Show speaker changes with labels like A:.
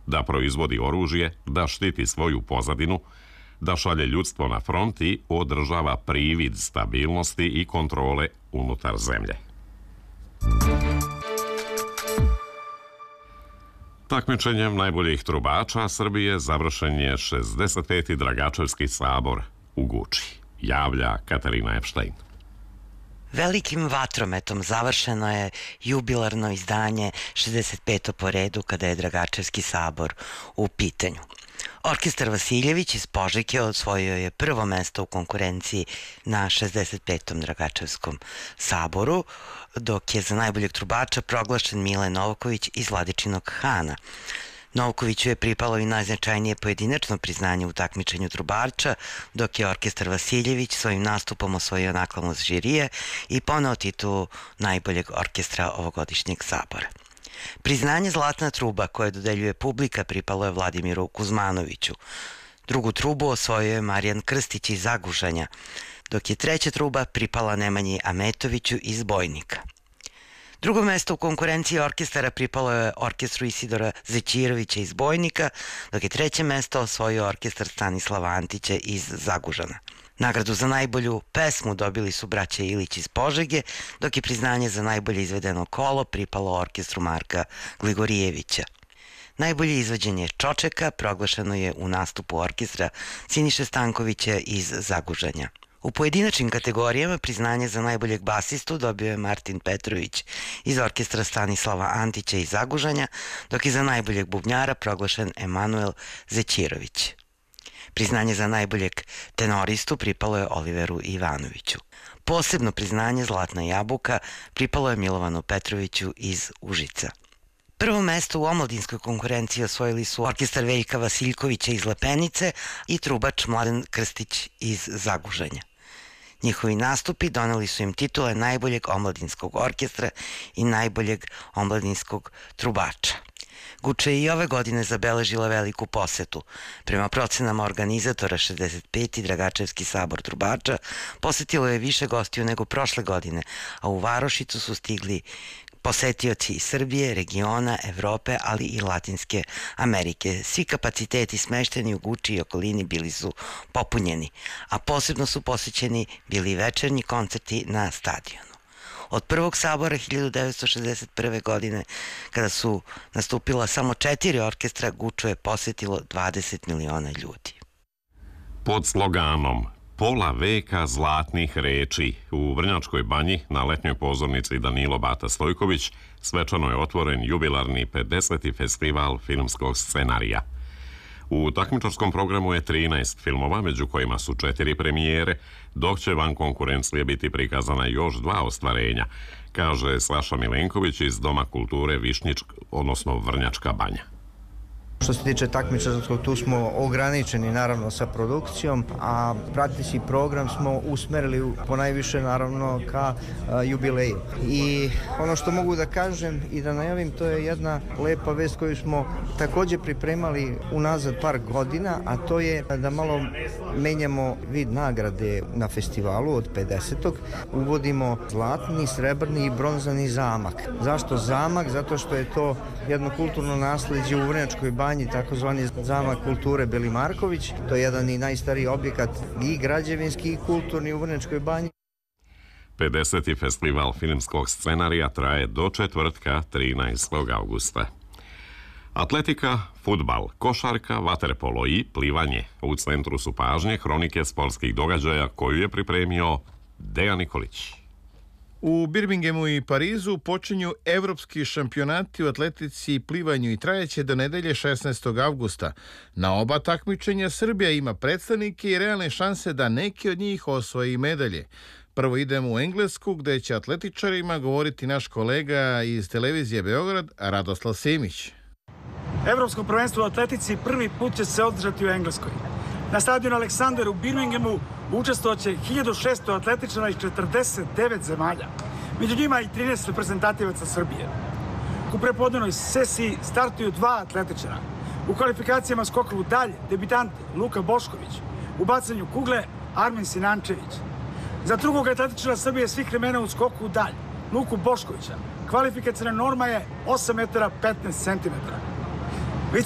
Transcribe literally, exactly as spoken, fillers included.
A: da proizvodi oružje, da štiti svoju pozadinu, da šalje ljudstvo na front i održava privid stabilnosti i kontrole unutar zemlje. Takmičenjem najboljih trubača Srbije završen je šezdeset peti Dragačevski sabor u Guči, javlja Katarina Epštajn.
B: Velikim vatrometom završeno je jubilarno izdanje šezdeset peto po redu kada je Dragačevski sabor u pitanju. Orkestar Vasiljević iz Požege osvojio je prvo mesto u konkurenciji na šezdeset petom Dragačevskom saboru, dok je za najboljeg trubača proglašen Mile Novković iz Vladičinog Hana. Novkoviću je pripalo i najznačajnije pojedinačno priznanje u takmičenju trubača, dok je orkestar Vasiljević svojim nastupom osvojio naklonost žirije i poneo titulu najboljeg orkestra ovogodišnjeg sabora. Priznanje Zlatna truba koje dodeljuje publika pripalo je Vladimiru Kuzmanoviću. Drugu trubu osvojio je Marijan Krstić iz Zagužanja, dok je treća truba pripala Nemanji Ametoviću iz Bojnika. Drugo mesto u konkurenciji orkestara pripalo je orkestru Isidora Zećirovića iz Bojnika, dok je treće mesto osvojio orkestar Stanislava Antića iz Zagužana. Nagradu za najbolju pesmu dobili su braća Ilić iz Požege, dok je priznanje za najbolje izvedeno kolo pripalo orkestru Marka Gligorijevića. Najbolje izvođenje Čočeka proglašeno je u nastupu orkestra Siniše Stankovića iz Zagužanja. U pojedinačnim kategorijama priznanje za najboljeg basistu dobio je Martin Petrović iz orkestra Stanislava Antića iz Zagužanja, dok je za najboljeg bubnjara proglašen Emanuel Zećirović. Priznanje za najboljeg tenoristu pripalo je Oliveru Ivanoviću. Posebno priznanje Zlatna jabuka pripalo je Milovanu Petroviću iz Užica. Prvo mesto u omladinskoj konkurenciji osvojili su orkestar Veljka Vasiljkovića iz Lepenice i trubač Mladen Krstić iz Zagužanja. Njihovi nastupi doneli su im titule najboljeg omladinskog orkestra i najboljeg omladinskog trubača. Guča je i ove godine zabeležila veliku posetu. Prema procenama organizatora šezdeset peti Dragačevski sabor trubača posetilo je više gostiju nego prošle godine, a u varošicu su stigli posetioci iz Srbije, regiona, Evrope, ali i Latinske Amerike. Svi kapaciteti smešteni u Guči i okolini bili su popunjeni, a posebno su posećeni bili večernji koncerti na stadionu. Od prvog sabora hiljadu devetsto šezdeset prve. godine, kada su nastupila samo četiri orkestra, Guču je posetilo dvadeset miliona ljudi.
A: Pod sloganom Pola veka zlatnih reči u Vrnjačkoj banji na letnjoj pozornici Danilo Bata Stojković svečano je otvoren jubilarni pedeseti festival filmskog scenarija. U takmičarskom programu je trinaest filmova, među kojima su četiri premijere, dok će van konkurencije biti prikazana još dva ostvarenja, kaže Slaša Milenković iz Doma kulture Višnjička, odnosno Vrnjačka banja.
C: Što se tiče takmičarskog, tu smo ograničeni naravno sa produkcijom, a prateći program smo usmerili po najviše naravno ka a, jubileju. I ono što mogu da kažem i da najavim, to je jedna lepa vest koju smo takođe pripremali unazad par godina, a to je da malo menjamo vid nagrade na festivalu od pedesetog. Uvodimo zlatni, srebrni i bronzani zamak. Zašto zamak? Zato što je to jedno kulturno nasleđe u Vrnjačkoj banji, takozvani zamak kulture Beli Marković. To je jedan i najstariji objekat i građevinski i kulturni u Vrnjačkoj banji.
A: pedeseti festival filmskog scenarija traje do četvrtka trinaestog avgusta. Atletika, fudbal, košarka, vaterpolo i plivanje. U centru su pažnje hronike sportskih događaja koju je pripremio Dejan Nikolić.
D: U Birminghamu i Parizu počinju evropski šampionati u atletici i plivanju i trajeće do nedelje šesnaestog avgusta. Na oba takmičenja Srbija ima predstavnike i realne šanse da neki od njih osvoji medalje. Prvo idemo u Englesku, gde će atletičarima govoriti naš kolega iz televizije Beograd, Radoslav Simić.
E: Evropsko prvenstvo u atletici prvi put će se održati u Engleskoj. Na stadionu Aleksandar u Birminghamu učestvovaće hiljadu šesto atletičara iz četrdeset devet zemalja. Među njima i trinaest reprezentativaca Srbije. U prepodnevnoj sesiji startuju dva atletičara. U kvalifikacijama skokovu dalje debitant Luka Bošković. U bacanju kugle Armin Sinančević. Za drugog atletičara Srbije svih vremena u skoku dalje Luku Boškovića. Kvalifikacijna norma je osam metara petnaest centimetara.